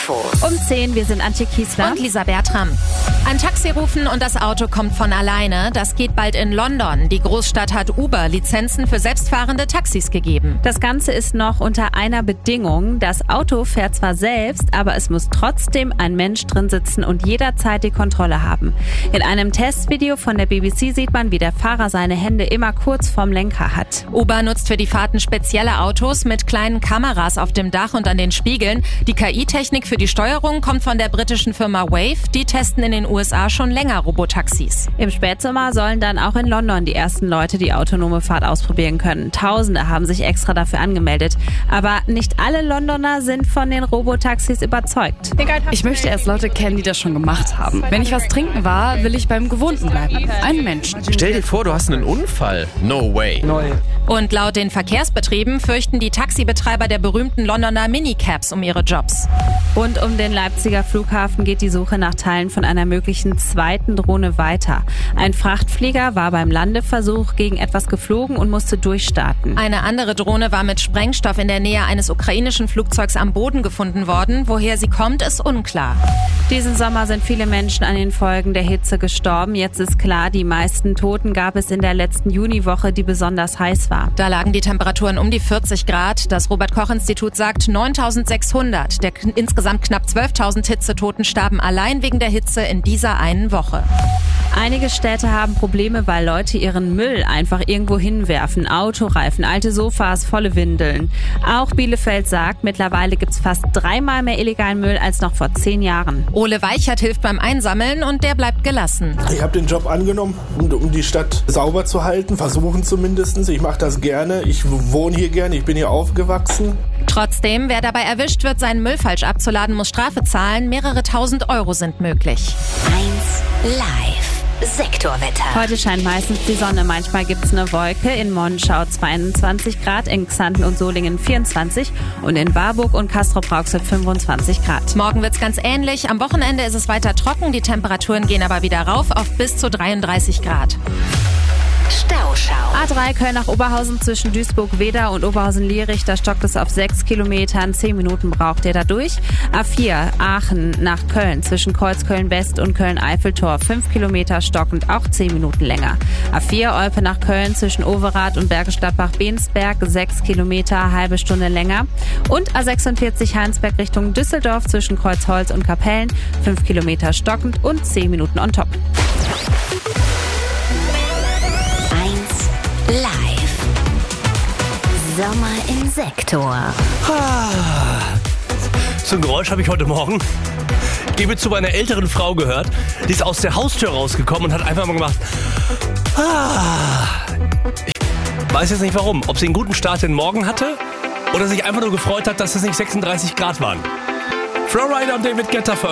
Infos. Um 10, wir sind Antje Kiesler und Lisa Bertram. Ein Taxi rufen und das Auto kommt von alleine. Das geht bald in London. Die Großstadt hat Uber Lizenzen für selbstfahrende Taxis gegeben. Das Ganze ist noch unter einer Bedingung. Das Auto fährt zwar selbst, aber es muss trotzdem ein Mensch drin sitzen und jederzeit die Kontrolle haben. In einem Testvideo von der BBC sieht man, wie der Fahrer seine Hände immer kurz vorm Lenker hat. Uber nutzt für die Fahrten spezielle Autos mit kleinen Kameras auf dem Dach und an den Spiegeln. Die KI-Technik für die Steuerung kommt von der britischen Firma Wave. Die testen in den USA schon länger Robotaxis. Im Spätsommer sollen dann auch in London die ersten Leute die autonome Fahrt ausprobieren können. Tausende haben sich extra dafür angemeldet. Aber nicht alle Londoner sind von den Robotaxis überzeugt. Ich möchte erst Leute kennen, die das schon gemacht haben. Wenn ich was trinken war, will ich beim Gewohnten bleiben. Ein Mensch. Stell dir vor, du hast einen Unfall. No way. Und laut den Verkehrsbetrieben fürchten die Taxibetreiber der berühmten Londoner Minicabs um ihre Jobs. Rund um den Leipziger Flughafen geht die Suche nach Teilen von einer möglichen zweiten Drohne weiter. Ein Frachtflieger war beim Landeversuch gegen etwas geflogen und musste durchstarten. Eine andere Drohne war mit Sprengstoff in der Nähe eines ukrainischen Flugzeugs am Boden gefunden worden. Woher sie kommt, ist unklar. Diesen Sommer sind viele Menschen an den Folgen der Hitze gestorben. Jetzt ist klar, die meisten Toten gab es in der letzten Juniwoche, die besonders heiß war. Da lagen die Temperaturen um die 40 Grad. Das Robert-Koch-Institut sagt 9.600. Der insgesamt knapp 12.000 Hitzetoten starben allein wegen der Hitze in dieser einen Woche. Einige Städte haben Probleme, weil Leute ihren Müll einfach irgendwo hinwerfen. Autoreifen, alte Sofas, volle Windeln. Auch Bielefeld sagt, mittlerweile gibt's fast 3-mal mehr illegalen Müll als noch vor 10 Jahren. Ole Weichert hilft beim Einsammeln und der bleibt gelassen. Ich habe den Job angenommen, um die Stadt sauber zu halten, versuchen zumindest. Ich mache das gerne, ich wohne hier gerne, ich bin hier aufgewachsen. Trotzdem, wer dabei erwischt wird, seinen Müll falsch abzuladen, muss Strafe zahlen. Mehrere tausend Euro sind möglich. 1 Live. Sektorwetter. Heute scheint meistens die Sonne, manchmal gibt's eine Wolke. In Monschau 22 Grad, in Xanten und Solingen 24 und in Warburg und Castrop-Rauxel 25 Grad. Morgen wird's ganz ähnlich. Am Wochenende ist es weiter trocken, die Temperaturen gehen aber wieder rauf auf bis zu 33 Grad. Stauschau. A3 Köln nach Oberhausen zwischen Duisburg-Wedau und Oberhausen-Lierich. Da stockt es auf 6 Kilometern. 10 Minuten braucht ihr da durch. A4 Aachen nach Köln zwischen Kreuzköln-West und Köln-Eiffeltor. 5 Kilometer stockend, auch 10 Minuten länger. A4 Olpe nach Köln zwischen Overath und Bergisch Gladbach-Bensberg. 6 Kilometer, halbe Stunde länger. Und A46 Heinsberg Richtung Düsseldorf zwischen Kreuzholz und Kapellen. 5 Kilometer stockend und 10 Minuten on top. Live. Sommer im Sektor. So ein Geräusch habe ich heute Morgen, gebe zu, meiner älteren Frau gehört. Die ist aus der Haustür rausgekommen und hat einfach mal gemacht. Ich weiß jetzt nicht warum. Ob sie einen guten Start in den Morgen hatte oder sich einfach nur gefreut hat, dass es nicht 36 Grad waren. Flowrider und David Guetta